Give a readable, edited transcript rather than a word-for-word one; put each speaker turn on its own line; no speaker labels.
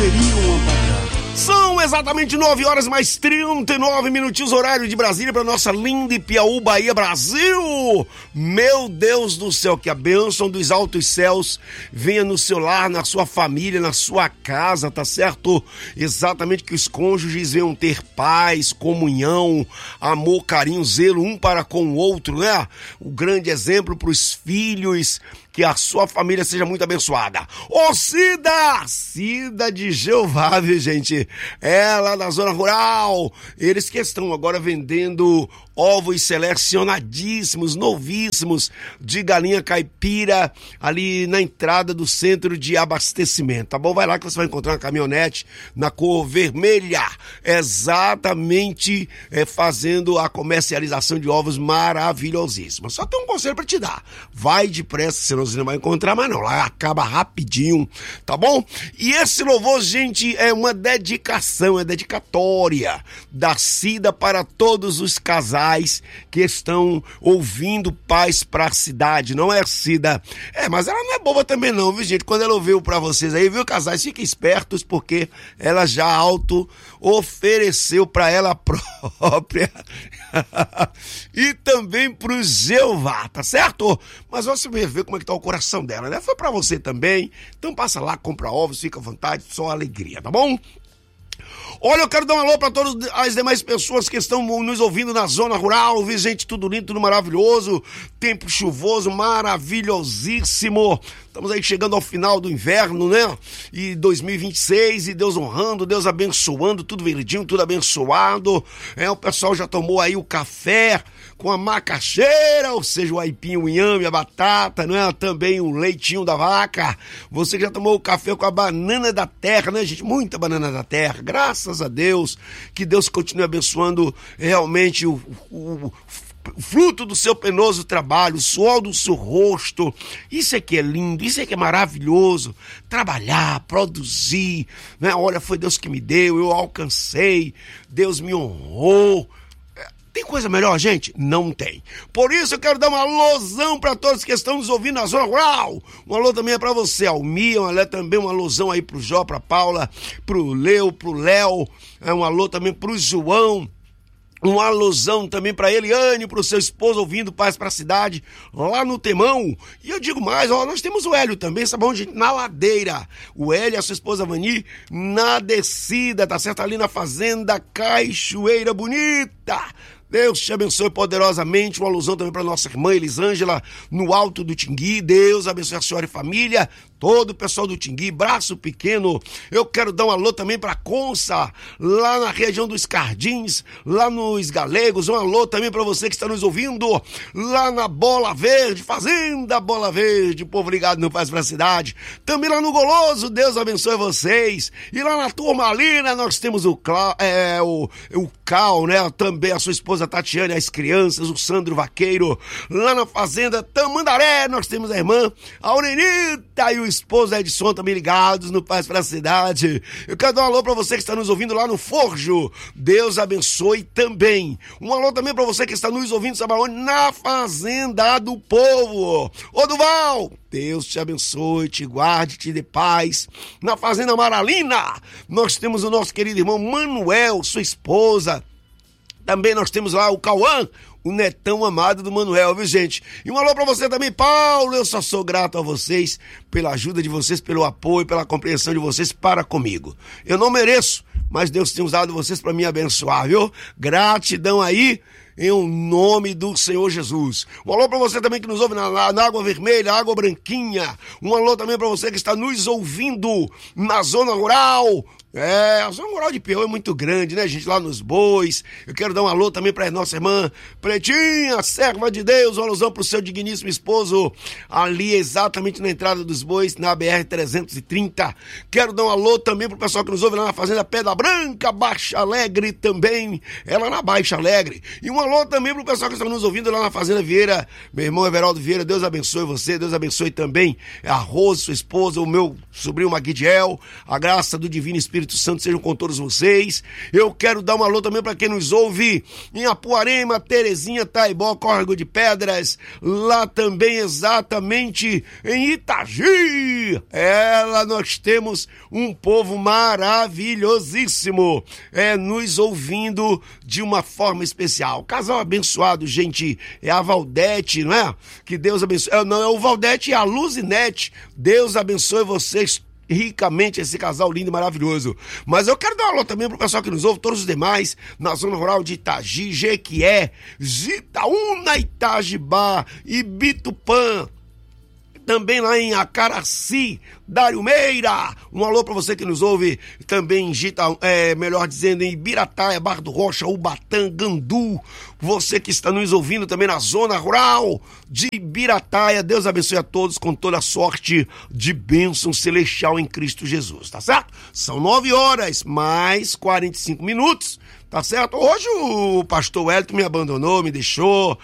poderiam apagar. São exatamente 9 horas mais 39 minutinhos, horário de Brasília, para nossa linda Piauí, Bahia, Brasil. Meu Deus do céu, que a bênção dos altos céus venha no seu lar, na sua família, na sua casa, tá certo? Exatamente, que os cônjuges venham ter paz, comunhão, amor, carinho, zelo um para com o outro, né? O grande exemplo para os filhos, que a sua família seja muito abençoada. Ô Cida de Jeová, viu, gente? É lá da zona rural. Eles que estão agora vendendo ovos selecionadíssimos, novíssimos, de galinha caipira, ali na entrada do centro de abastecimento, tá bom? Vai lá que você vai encontrar uma caminhonete na cor vermelha, exatamente fazendo a comercialização de ovos maravilhosíssimos. Só tem um conselho pra te dar: vai depressa, senão você não vai encontrar mais não, lá acaba rapidinho, tá bom? E esse louvor, gente, é uma dedicação, é dedicatória da Cida para todos os casais que estão ouvindo Paz pra Cidade, não é, Cida? Mas ela não é boba também não, viu, gente? Quando ela ouviu pra vocês aí, viu, casais, fiquem espertos, porque ela já ofereceu pra ela própria e também pro Jeová, tá certo? Mas você vai ver como é que tá o coração dela, né? Foi pra você também, então passa lá, compra ovos, fica à vontade, só alegria, tá bom? Olha, eu quero dar um alô para todas as demais pessoas que estão nos ouvindo na zona rural, viu, gente? Tudo lindo, tudo maravilhoso, tempo chuvoso, maravilhosíssimo. Estamos aí chegando ao final do inverno, né? E 2026, e Deus honrando, Deus abençoando, tudo verdinho, tudo abençoado. O pessoal já tomou aí o café com a macaxeira, ou seja, o aipim, o inhame, a batata, né? Também o leitinho da vaca. Você que já tomou o café com a banana da terra, né, gente? Muita banana da terra, graças a Deus. Que Deus continue abençoando realmente o fruto do seu penoso trabalho, o suor do seu rosto. Isso é que é lindo, isso é que é maravilhoso. Trabalhar, produzir, né? Olha, foi Deus que me deu, eu alcancei, Deus me honrou. Tem coisa melhor, gente? Não tem. Por isso eu quero dar um alôzão para todos que estão nos ouvindo na zona rural. Um alô também é para você, Almir, também um alôzão aí pro Jó, pra Paula, pro Leo, pro Léo. Um alô também pro João. Um alôzão também pra Eliane, pro seu esposo ouvindo Paz pra Cidade, lá no Temão. E eu digo mais, nós temos o Hélio também, sabe onde? Na Ladeira. O Hélio e a sua esposa Vani na descida, tá certo? Ali na Fazenda Cachoeira Bonita. Deus te abençoe poderosamente. Uma alusão também para nossa irmã Elisângela no Alto do Tingui. Deus abençoe a senhora e família, todo o pessoal do Tingui, Braço Pequeno. Eu quero dar um alô também para Consa, lá na região dos Cardins, lá nos Galegos. Um alô também para você que está nos ouvindo lá na Bola Verde, Fazenda Bola Verde, povo ligado no Paz pra Cidade. Também lá no Goloso, Deus abençoe vocês. E lá na Turmalina nós temos o Cal, né? Também a sua esposa Tatiane, as crianças, o Sandro Vaqueiro. Lá na Fazenda Tamandaré nós temos a irmã Aurenita e o esposo Edson também ligados no Paz pra Cidade. Eu quero dar um alô pra você que está nos ouvindo lá no Forjo. Deus abençoe também. Um alô também pra você que está nos ouvindo, sabe aonde? Na Fazenda do Povo. Ô Duval, Deus te abençoe, te guarde, te dê paz. Na Fazenda Maralina nós temos o nosso querido irmão Manuel, sua esposa. Também nós temos lá o Cauã, o netão amado do Manuel, viu, gente? E um alô pra você também, Paulo. Eu só sou grato a vocês pela ajuda de vocês, pelo apoio, pela compreensão de vocês para comigo. Eu não mereço, mas Deus tem usado vocês para me abençoar, viu? Gratidão aí, em nome do Senhor Jesus. Um alô pra você também que nos ouve na Água Vermelha, Água Branquinha. Um alô também pra você que está nos ouvindo na Zona Rural. A zona rural de Piauí é muito grande, né, gente? Lá nos Bois. Eu quero dar um alô também pra nossa irmã Pretinha, serva de Deus. Um alôzão pro seu digníssimo esposo, ali exatamente na entrada dos Bois, na BR-330. Quero dar um alô também pro pessoal que nos ouve lá na Fazenda Pedra Branca, Baixa Alegre também. Ela na Baixa Alegre. E um alô também pro pessoal que está nos ouvindo lá na Fazenda Vieira. Meu irmão Everaldo Vieira, Deus abençoe você. Deus abençoe também a Rose, sua esposa, o meu sobrinho Maguidiel. A graça do Divino Espírito Espírito Santo sejam com todos vocês. Eu quero dar um alô também para quem nos ouve em Apuarema, Terezinha, Taibó, Córrego de Pedras, lá também exatamente em Itagi. Lá nós temos um povo maravilhosíssimo, nos ouvindo de uma forma especial. Casal abençoado, gente, é a Valdete, não é? Que Deus abençoe. Não, é o Valdete e a Luzinete. Deus abençoe vocês ricamente, esse casal lindo e maravilhoso. Mas eu quero dar um alô também pro pessoal que nos ouve, todos os demais, na zona rural de Itagi, Jequié, Gitaúna, Itajibá, Ibitupã, também lá em Acaraci, Dário Meira. Um alô para você que nos ouve também em melhor dizendo, em Ibirataia, Barra do Rocha, Ubatã, Gandu. Você que está nos ouvindo também na zona rural de Ibirataia. Deus abençoe a todos com toda a sorte de bênção celestial em Cristo Jesus, tá certo? São 9 horas mais 45 minutos. Tá certo? Hoje o pastor Wellington me abandonou, me deixou,